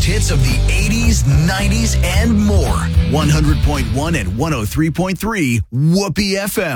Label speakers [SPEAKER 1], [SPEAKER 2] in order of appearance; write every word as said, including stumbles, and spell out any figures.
[SPEAKER 1] hits of the eighties, nineties, and more. one hundred point one and one oh three point three Whoopee F M.